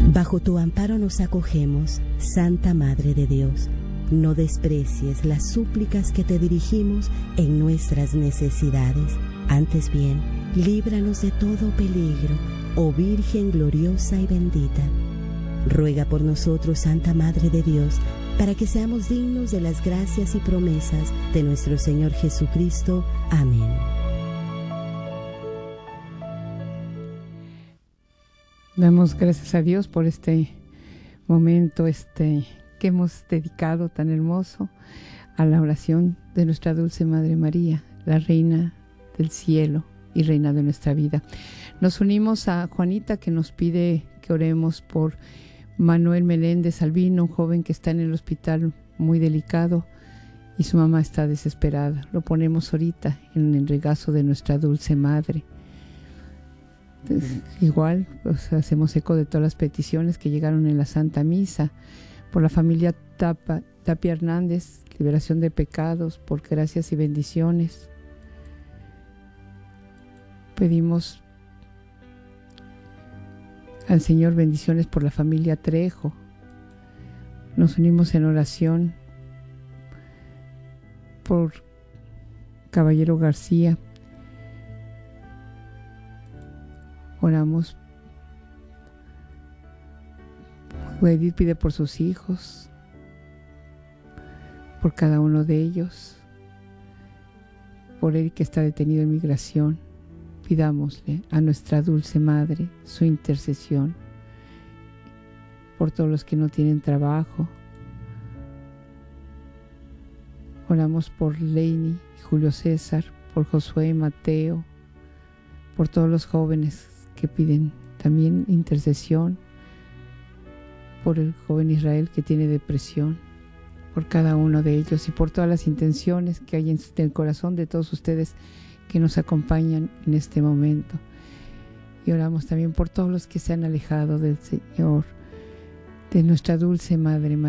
Bajo tu amparo nos acogemos, Santa Madre de Dios. No desprecies las súplicas que te dirigimos en nuestras necesidades. Antes bien, líbranos de todo peligro, oh Virgen gloriosa y bendita. Ruega por nosotros, Santa Madre de Dios, para que seamos dignos de las gracias y promesas de nuestro Señor Jesucristo. Amén. Damos gracias a Dios por este momento que hemos dedicado tan hermoso a la oración de nuestra dulce Madre María, la Reina del Cielo y Reina de nuestra vida. Nos unimos a Juanita, que nos pide que oremos por Manuel Meléndez Albino, un joven que está en el hospital muy delicado y su mamá está desesperada. Lo ponemos ahorita en el regazo de nuestra dulce Madre. Igual pues, hacemos eco de todas las peticiones que llegaron en la Santa Misa, por la familia Tapia Hernández, liberación de pecados, por gracias y bendiciones. Pedimos al Señor bendiciones por la familia Trejo. Nos unimos en oración por Caballero García. Oramos. Edith pide por sus hijos, por cada uno de ellos, por él que está detenido en migración. Pidámosle a nuestra dulce Madre su intercesión por todos los que no tienen trabajo. Oramos por Leini y Julio César, por Josué y Mateo, por todos los jóvenes que piden también intercesión, por el joven Israel que tiene depresión, por cada uno de ellos y por todas las intenciones que hay en el corazón de todos ustedes que nos acompañan en este momento. Y oramos también por todos los que se han alejado del Señor, de nuestra dulce Madre María.